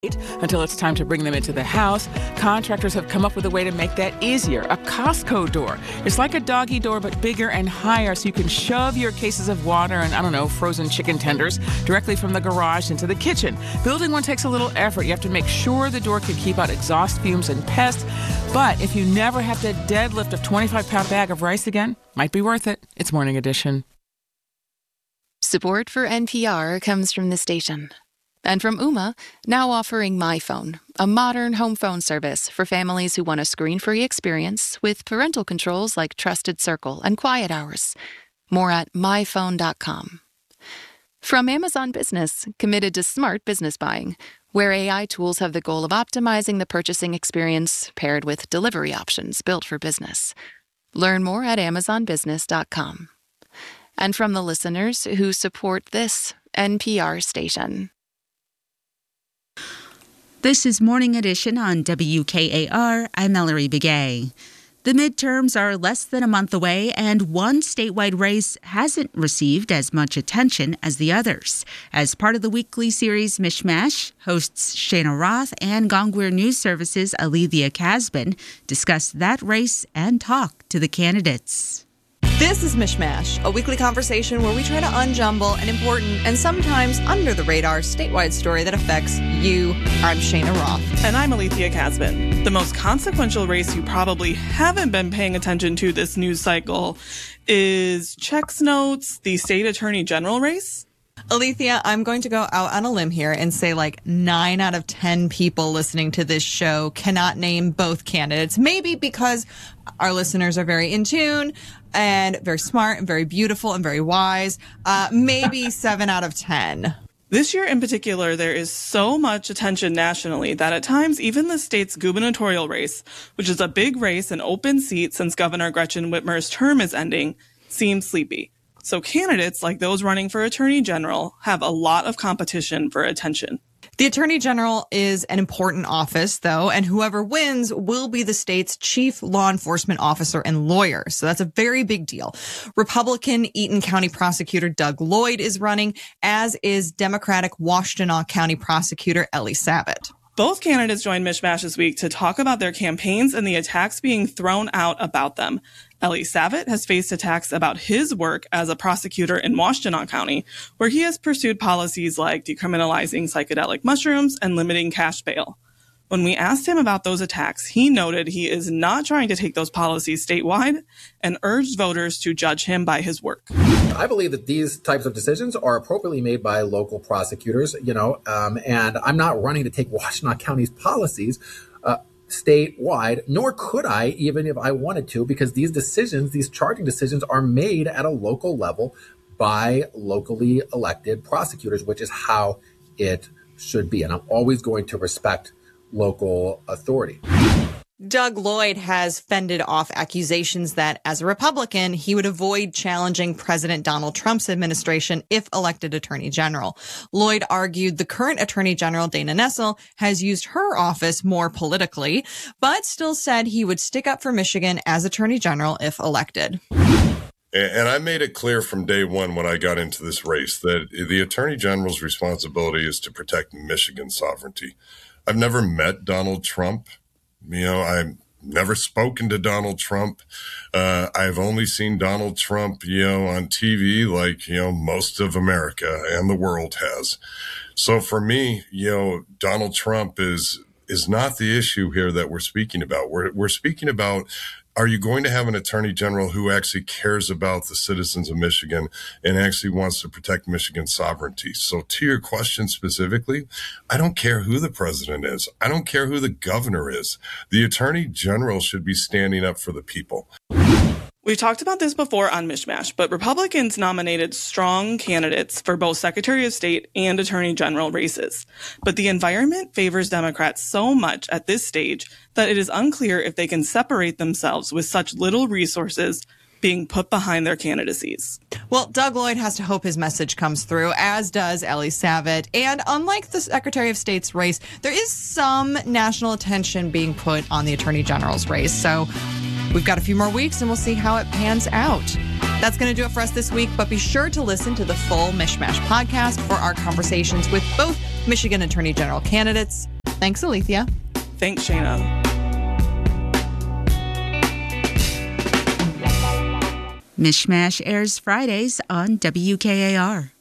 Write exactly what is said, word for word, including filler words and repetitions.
until it's time to bring them into the house. Contractors have come up with a way to make that easier. A Costco door. It's like a doggy door, but bigger and higher, so you can shove your cases of water and, I don't know, frozen chicken tenders directly from the garage into the kitchen. Building one takes a little effort. You have to make sure the door can keep out exhaust fumes and pests. But if you never have to deadlift a twenty-five pound bag of rice again, might be worth it. It's Morning Edition. Support for N P R comes from the station. And from Ooma, now offering MyPhone, a modern home phone service for families who want a screen-free experience with parental controls like Trusted Circle and Quiet Hours. More at my phone dot com. From Amazon Business, committed to smart business buying, where A I tools have the goal of optimizing the purchasing experience paired with delivery options built for business. Learn more at amazon business dot com. And from the listeners who support this N P R station. This is Morning Edition on W K A R. I'm Ellery Begay. The midterms are less than a month away, and one statewide race hasn't received as much attention as the others. As part of the weekly series Mishmash, hosts Shana Roth and Gongweir News Service's Alethea Casbin discuss that race and talk to the candidates. This is Mishmash, a weekly conversation where we try to unjumble an important and sometimes under-the-radar statewide story that affects you. I'm Shana Roth. And I'm Alethea Casbin. The most consequential race you probably haven't been paying attention to this news cycle is Checks Notes, the state attorney general race. Alethea, I'm going to go out on a limb here and say like nine out of ten people listening to this show cannot name both candidates. Maybe because our listeners are very in tune and very smart and very beautiful and very wise. Uh, maybe seven out of ten. This year in particular, there is so much attention nationally that at times even the state's gubernatorial race, which is a big race and open seat since Governor Gretchen Whitmer's term is ending, seems sleepy. So candidates like those running for Attorney General have a lot of competition for attention. The Attorney General is an important office, though, and whoever wins will be the state's chief law enforcement officer and lawyer. So that's a very big deal. Republican Eaton County Prosecutor Doug Lloyd is running, as is Democratic Washtenaw County Prosecutor Ellie Savitt. Both candidates joined Mishmash this week to talk about their campaigns and the attacks being thrown out about them. Ellie Savitt has faced attacks about his work as a prosecutor in Washtenaw County, where he has pursued policies like decriminalizing psychedelic mushrooms and limiting cash bail. When we asked him about those attacks, he noted he is not trying to take those policies statewide and urged voters to judge him by his work. I believe that these types of decisions are appropriately made by local prosecutors, you know, um, and I'm not running to take Washtenaw County's policies uh, statewide, nor could I even if I wanted to, because these decisions, these charging decisions are made at a local level by locally elected prosecutors, which is how it should be. And I'm always going to respect local authority. Doug Lloyd has fended off accusations that, as a Republican, he would avoid challenging President Donald Trump's administration if elected Attorney General. Lloyd argued the current Attorney General, Dana Nessel, has used her office more politically, but still said he would stick up for Michigan as Attorney General if elected. And I made it clear from day one when I got into this race that the Attorney General's responsibility is to protect Michigan's sovereignty. I've never met Donald Trump. You know, I've never spoken to Donald Trump. Uh, I've only seen Donald Trump, you know, on T V like, you know, most of America and the world has. So for me, you know, Donald Trump is is not the issue here that we're speaking about. We're we're speaking about, are you going to have an attorney general who actually cares about the citizens of Michigan and actually wants to protect Michigan's sovereignty? So to your question specifically, I don't care who the president is. I don't care who the governor is. The attorney general should be standing up for the people. We've talked about this before on Mishmash, but Republicans nominated strong candidates for both Secretary of State and Attorney General races. But the environment favors Democrats so much at this stage that it is unclear if they can separate themselves with such little resources being put behind their candidacies. Well, Doug Lloyd has to hope his message comes through, as does Ellie Savitt. And unlike the Secretary of State's race, there is some national attention being put on the Attorney General's race. So we've got a few more weeks and we'll see how it pans out. That's going to do it for us this week, but be sure to listen to the full Mishmash podcast for our conversations with both Michigan Attorney General candidates. Thanks, Alethea. Thanks, Shayna. Mishmash airs Fridays on W K A R.